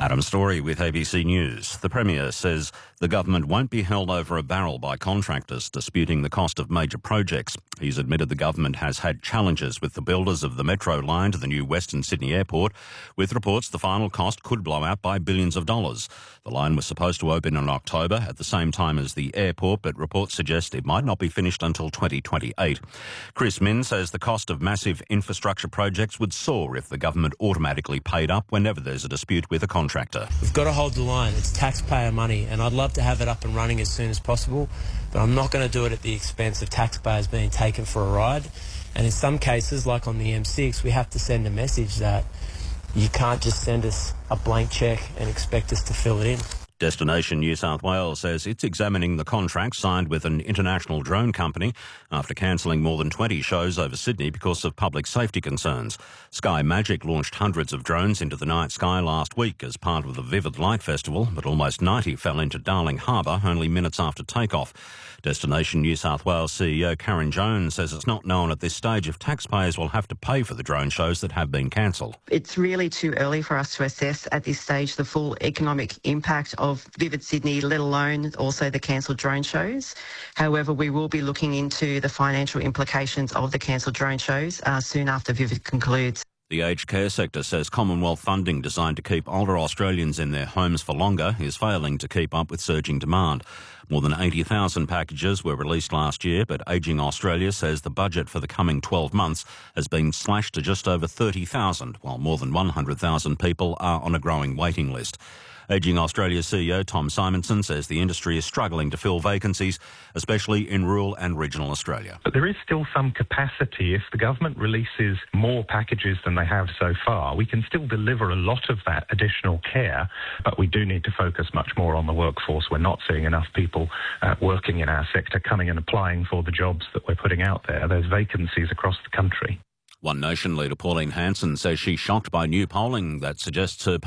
Adam Story with ABC News. The Premier says the government won't be held over a barrel by contractors disputing the cost of major projects. He's admitted the government has had challenges with the builders of the Metro line to the new Western Sydney Airport, with reports the final cost could blow out by billions of dollars. The line was supposed to open in October at the same time as the airport, but reports suggest it might not be finished until 2028. Chris Min says the cost of massive infrastructure projects would soar if the government automatically paid up whenever there's a dispute with a contractor. We've got to hold the line. It's taxpayer money, and I'd love to have it up and running as soon as possible, but I'm not going to do it at the expense of taxpayers being taken for a ride. And in some cases, like on the M6, we have to send a message that you can't just send us a blank cheque and expect us to fill it in. Destination New South Wales says it's examining the contract signed with an international drone company after cancelling more than 20 shows over Sydney because of public safety concerns. Sky Magic launched hundreds of drones into the night sky last week as part of the Vivid Light Festival, but almost 90 fell into Darling Harbour only minutes after takeoff. Destination New South Wales CEO Karen Jones says it's not known at this stage if taxpayers will have to pay for the drone shows that have been cancelled. It's really too early for us to assess at this stage the full economic impact of Vivid Sydney, let alone also the cancelled drone shows. However, we will be looking into the financial implications of the cancelled drone shows soon after Vivid concludes. The aged care sector says Commonwealth funding designed to keep older Australians in their homes for longer is failing to keep up with surging demand. More than 80,000 packages were released last year, but Ageing Australia says the budget for the coming 12 months has been slashed to just over 30,000, while more than 100,000 people are on a growing waiting list. Ageing Australia CEO Tom Simonson says the industry is struggling to fill vacancies, especially in rural and regional Australia. But there is still some capacity. If the government releases more packages than they have so far, we can still deliver a lot of that additional care, but we do need to focus much more on the workforce. We're not seeing enough people working in our sector coming and applying for the jobs that we're putting out there. There's vacancies across the country. One Nation leader Pauline Hanson says she's shocked by new polling that suggests her